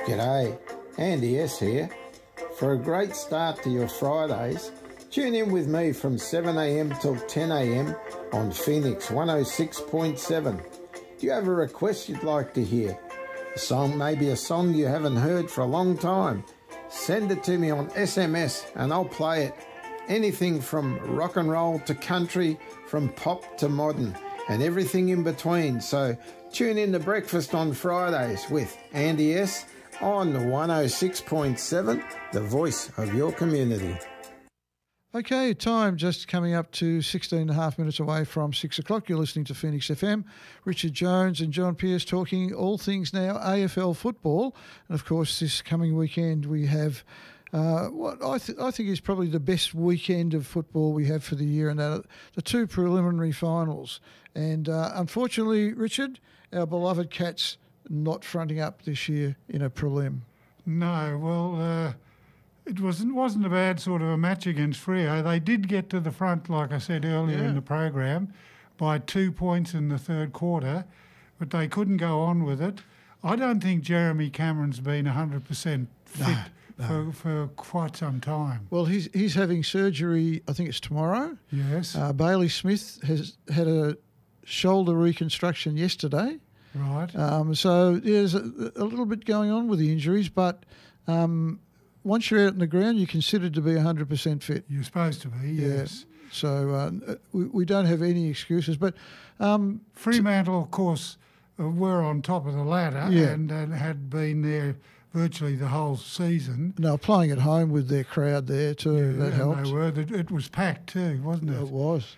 G'day, Andy S here. For a great start to your Fridays, tune in with me from 7am till 10am on Phoenix 106.7. Do you have a request you'd like to hear? A song, maybe a song you haven't heard for a long time? Send it to me on SMS and I'll play it. Anything from rock and roll to country, from pop to modern, and everything in between. So tune in to Breakfast on Fridays with Andy S on 106.7, the voice of your community. Okay, time just coming up to 16 and a half minutes away from 6 o'clock. You're listening to Phoenix FM. Richard Jones and John Pearce talking all things now AFL football. And, of course, this coming weekend we have what I think is probably the best weekend of football we have for the year, and that the two preliminary finals. And, unfortunately, Richard, our beloved Cats not fronting up this year in a prelim. No, well, it wasn't a bad sort of a match against Freo. They did get to the front, like I said earlier in the program, by 2 points in the third quarter, but they couldn't go on with it. I don't think Jeremy Cameron's been 100% fit for quite some time. Well, he's having surgery, I think it's tomorrow. Yes. Bailey Smith has had a shoulder reconstruction yesterday. Right. So there's a little bit going on with the injuries, but once you're out in the ground, you're considered to be 100% fit. You're supposed to be, yes. Yeah. So we don't have any excuses. But Fremantle, of course, were on top of the ladder and had been there virtually the whole season. No, playing at home with their crowd there too, that helped. They were. It was packed too, wasn't it? It was.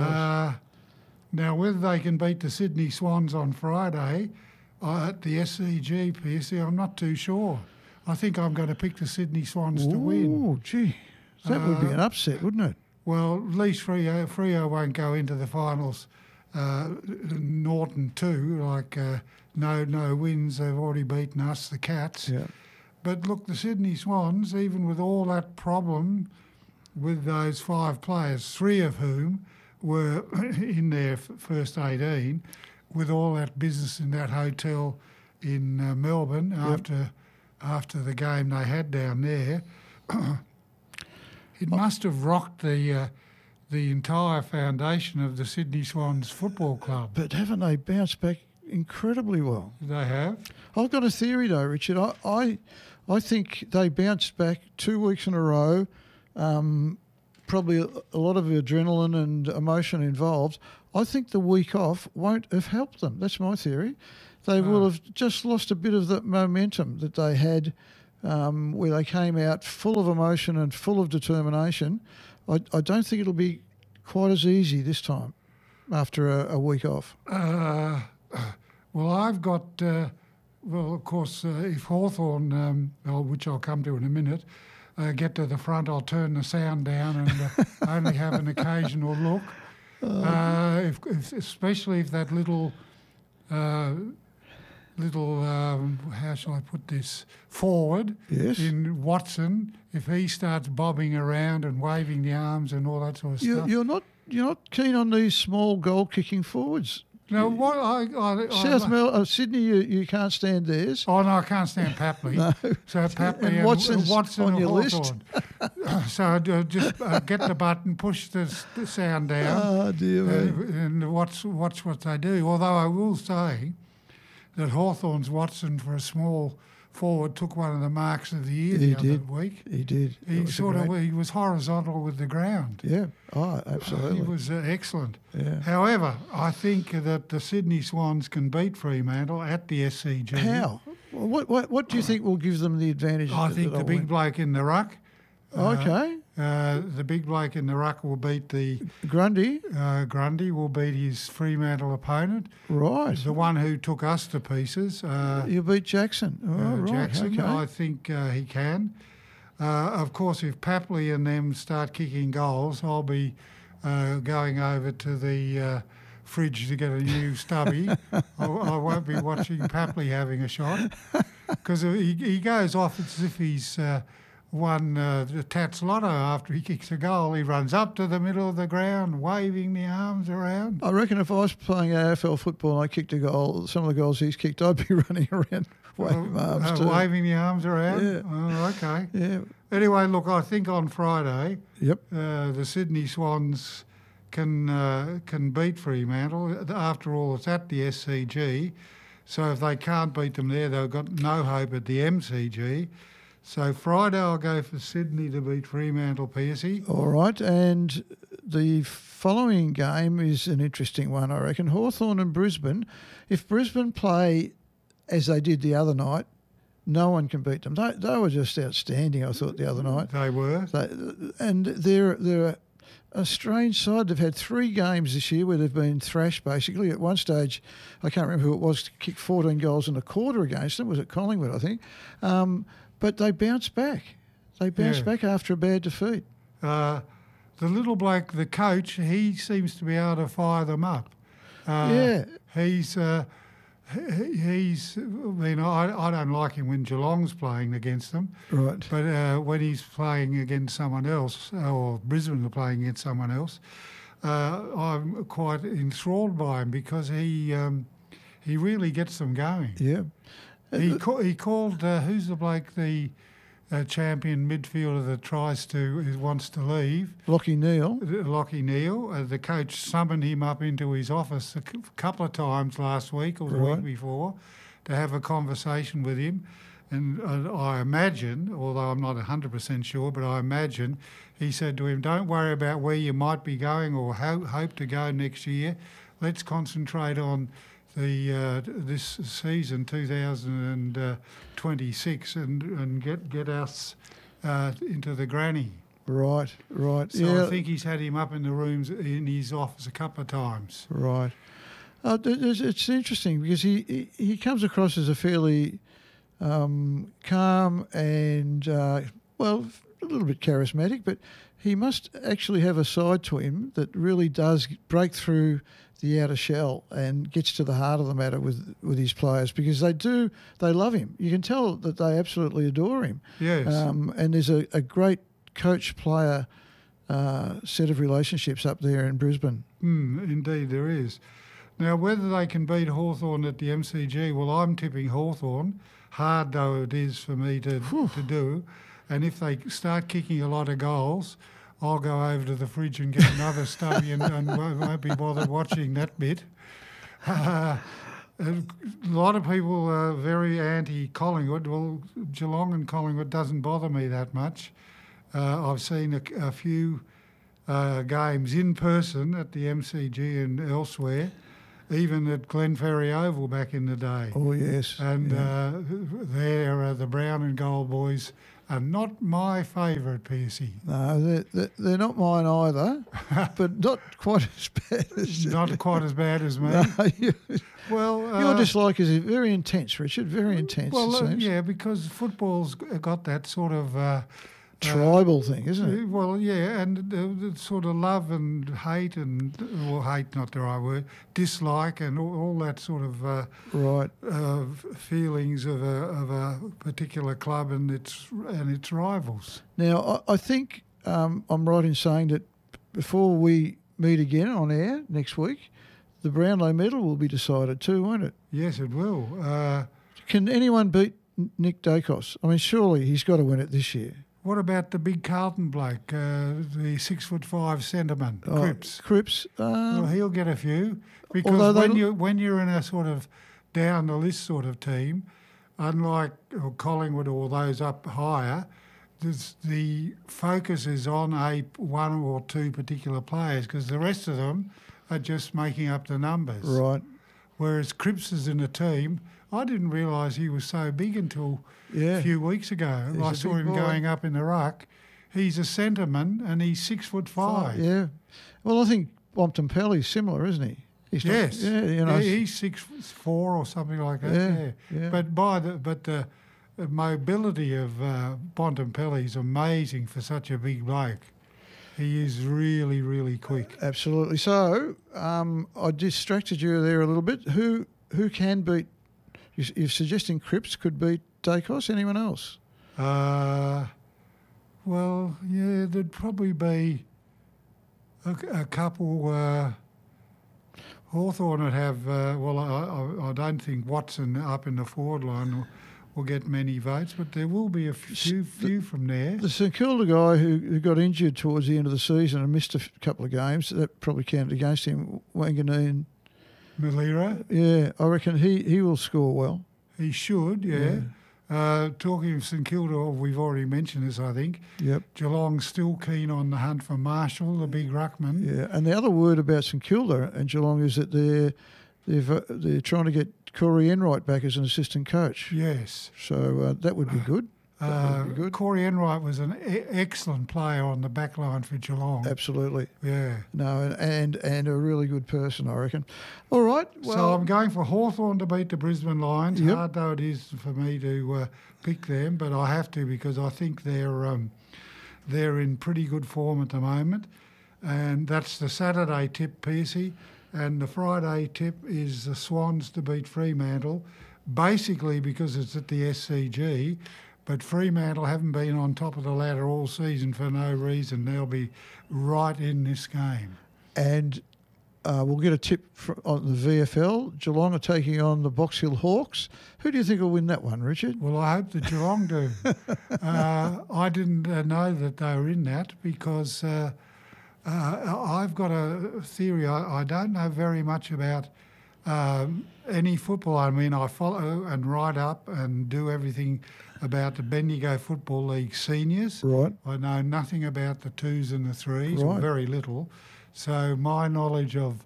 Now, whether they can beat the Sydney Swans on Friday at the SCG, PSC, I'm not too sure. I think I'm going to pick the Sydney Swans to win. Oh, gee. That would be an upset, wouldn't it? Well, at least Freo won't go into the finals. Norton too, like no wins. They've already beaten us, the Cats. Yeah. But look, the Sydney Swans, even with all that problem with those 5 players, 3 of whom were in their first 18, with all that business in that hotel in Melbourne after the game they had down there, it must have rocked the entire foundation of the Sydney Swans Football Club. But haven't they bounced back incredibly well? They have. I've got a theory though, Richard. I think they bounced back 2 weeks in a row. Probably a lot of adrenaline and emotion involved. I think the week off won't have helped them. That's my theory. They will have just lost a bit of the momentum that they had where they came out full of emotion and full of determination. I don't think it'll be quite as easy this time after a week off. Well, I've got, of course, if Hawthorn, which I'll come to in a minute, get to the front, I'll turn the sound down and only have an occasional look. Especially if that little, how shall I put this, forward in Watson, if he starts bobbing around and waving the arms and all that sort of stuff. You're not keen on these small goal-kicking forwards. No, what Sydney, you can't stand theirs. Oh no, I can't stand Papley. No. So Papley and Watson on your Hawthorn. list. So just get the button, push the sound down. Oh dear me. And watch what they do. Although I will say that Hawthorn's Watson for a small forward took one of the marks of the year the other week. He did. He was horizontal with the ground. Yeah. Oh, absolutely. He was excellent. Yeah. However, I think that the Sydney Swans can beat Fremantle at the SCG. How? What do you think will give them the advantage? I think the big bloke in the ruck. Okay. The big bloke in the ruck will beat the... Grundy? Grundy will beat his Fremantle opponent. Right. The one who took us to pieces. You'll beat Jackson. Right. Jackson, okay. I think he can. Of course, if Papley and them start kicking goals, I'll be going over to the fridge to get a new stubby. I won't be watching Papley having a shot because he goes off as if he's won the Tats Lotto after he kicks a goal. He runs up to the middle of the ground, waving the arms around. I reckon if I was playing AFL football and I kicked a goal, some of the goals he's kicked, I'd be running around waving my arms too. Waving the arms around? Yeah. Oh, okay. Yeah. Anyway, look, I think on Friday, Yep. the Sydney Swans can beat Fremantle. After all, it's at the SCG. So if they can't beat them there, they've got no hope at the MCG. So Friday I'll go for Sydney to beat Fremantle, Piercy. All right, and the following game is an interesting one, I reckon. Hawthorn and Brisbane. If Brisbane play as they did the other night, no one can beat them. They were just outstanding, I thought, the other night. They were. And they're a strange side. They've had 3 games this year where they've been thrashed, basically. At one stage, I can't remember who it was, to kick 14 goals in a quarter against them. It was at Collingwood, I think. But they bounced back. They bounced back after a bad defeat. The little bloke, the coach, he seems to be able to fire them up. He's. I mean, I don't like him when Geelong's playing against them. Right. But when he's playing against someone else, or Brisbane are playing against someone else, I'm quite enthralled by him because he really gets them going. Yeah. He called, who's the bloke, the champion midfielder that wants to leave? Lachie Neale. Lachie Neale. The coach summoned him up into his office a couple of times last week or the week before to have a conversation with him. And I imagine, although I'm not 100% sure, but I imagine he said to him, don't worry about where you might be going or hope to go next year. Let's concentrate on this season, 2026, and get us into the granny. Right. So I think he's had him up in the rooms in his office a couple of times. Right. It's interesting because he comes across as a fairly calm and, a little bit charismatic, but he must actually have a side to him that really does break through the outer shell and gets to the heart of the matter with his players, because they love him. You can tell that they absolutely adore him. Yes. And there's a great coach-player set of relationships up there in Brisbane. Indeed there is. Now, whether they can beat Hawthorn at the MCG, well, I'm tipping Hawthorn, hard though it is for me to do. And if they start kicking a lot of goals, I'll go over to the fridge and get another stubby and won't be bothered watching that bit. A lot of people are very anti-Collingwood. Well, Geelong and Collingwood doesn't bother me that much. I've seen a few games in person at the MCG and elsewhere, even at Glenferrie Oval back in the day. Oh, yes. And there the brown and gold boys are not my favourite, Piercy. No, they're not mine either, but not quite as bad as not quite as bad as me. No, well, your dislike is very intense, Richard. Very intense. Well, it seems. yeah, because football's got that sort of tribal thing, isn't it? Well, yeah, and the sort of love and hate hate, not the right word, dislike and all that sort of feelings of a particular club and its rivals. Now, I think I'm right in saying that before we meet again on air next week, the Brownlow medal will be decided too, won't it? Yes, it will. Can anyone beat Nick Dacos? I mean, surely he's got to win it this year. What about the big Carlton bloke, the 6'5" centreman, Cripps? Cripps. Well, he'll get a few, because when you're in a sort of down the list sort of team, unlike Collingwood or those up higher, the focus is on one or two particular players, because the rest of them are just making up the numbers. Right. Whereas Cripps is in a team. I didn't realise he was so big until a few weeks ago. I saw him going up in the ruck. He's a centreman and he's 6'5". Yeah. Well, I think Bontempelli's similar, isn't he? He's 6'4" or something like that. Yeah. But the mobility of Bontempelli is amazing for such a big bloke. He is really, really quick. Absolutely. So I distracted you there a little bit. Who can beat? You're suggesting Cripps could beat Dacos? Anyone else? Well, yeah, there'd probably be a couple. Hawthorn would have. I don't think Watson up in the forward line will get many votes, but there will be a few from there. The St Kilda guy who got injured towards the end of the season and missed a couple of games, that probably counted against him, Wanganeen. Malira? Yeah, I reckon he will score well. He should, yeah. Talking of St Kilda, we've already mentioned this, I think. Yep. Geelong's still keen on the hunt for Marshall, the big ruckman. Yeah, and the other word about St Kilda and Geelong is that they're trying to get Corey Enright back as an assistant coach. Yes. So that would be good. That would be good. Corey Enright was an excellent player on the back line for Geelong. Absolutely. Yeah. No, and a really good person, I reckon. All right. Well, so I'm going for Hawthorn to beat the Brisbane Lions. Yep. Hard though it is for me to pick them, but I have to because I think they're in pretty good form at the moment. And that's the Saturday tip, Piercy. And the Friday tip is the Swans to beat Fremantle, basically because it's at the SCG. But Fremantle haven't been on top of the ladder all season for no reason. They'll be right in this game. And we'll get a tip on the VFL. Geelong are taking on the Box Hill Hawks. Who do you think will win that one, Richard? Well, I hope the Geelong do. I didn't know that they were in that because I've got a theory. I don't know very much about any football. I mean, I follow and write up and do everything about the Bendigo Football League seniors. Right. I know nothing about the 2s and the 3s, Right. or very little. So my knowledge of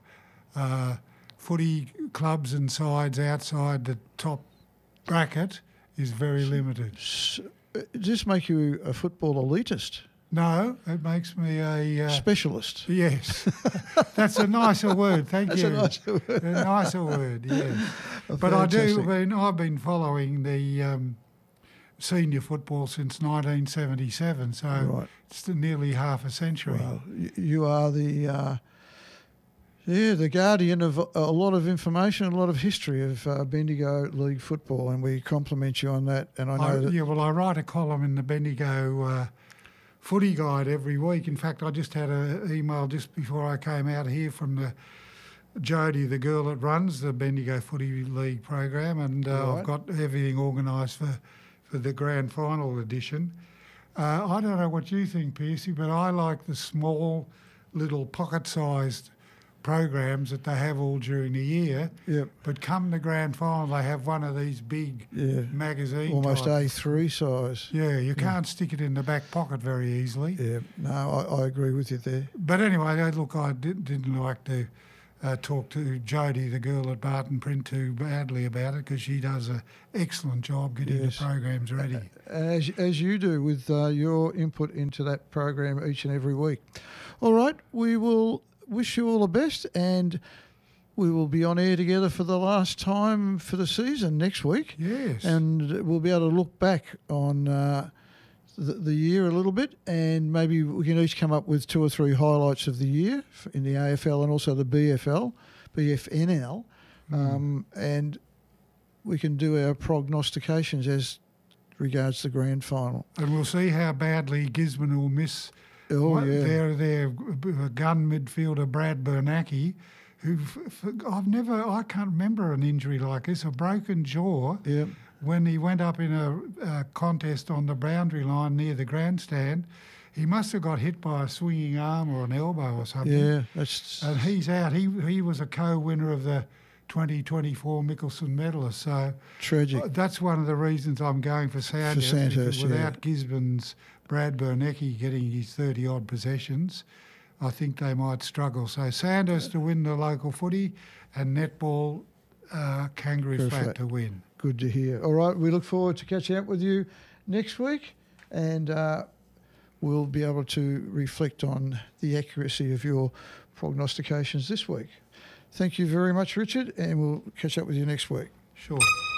footy clubs and sides outside the top bracket is very limited. Does this make you a football elitist? No, it makes me a... Specialist. Yes. That's a nicer word, thank you. That's a nicer word. A nicer word, yes. But Fantastic. I've been following the senior football since 1977, so Right. it's nearly half a century. Well, you are the guardian of a lot of information, a lot of history of Bendigo League football, and we compliment you on that. And I know that... Yeah, well, I write a column in the Bendigo Footy Guide every week. In fact, I just had an email just before I came out here from Jodie, the girl that runs the Bendigo Footy League program, and Right. I've got everything organised for the grand final edition. I don't know what you think, Piercy, but I like the small, little pocket-sized programs that they have all during the year. Yep. But come the grand final, they have one of these big magazine almost type. A3 size. Yeah, you can't stick it in the back pocket very easily. Yeah, no, I agree with you there. But anyway, look, I didn't like to talk to Jodie, the girl at Barton Print, too badly about it because she does an excellent job getting Yes. the programs ready. As you do with your input into that program each and every week. All right, we will wish you all the best, and we will be on air together for the last time for the season next week. Yes. And we'll be able to look back on the year a little bit, and maybe we can each come up with 2 or 3 highlights of the year in the AFL and also the BFNL, and we can do our prognostications as regards the grand final. And we'll see how badly Gisborne will miss their gun midfielder Brad Bernanke, who I can't remember an injury like this, a broken jaw. Yep. When he went up in a contest on the boundary line near the grandstand, he must have got hit by a swinging arm or an elbow or something. Yeah, and he's out. He was a co-winner of the 2024 Mickelson medalist. So tragic. That's one of the reasons I'm going for Sandhurst. Without Gisborne's Brad Bernanke getting his 30-odd possessions, I think they might struggle. So Sandhurst to win the local footy and netball Kangaroo Flat to win. Good to hear. All right, we look forward to catching up with you next week, and we'll be able to reflect on the accuracy of your prognostications this week. Thank you very much, Richard, and we'll catch up with you next week. Sure.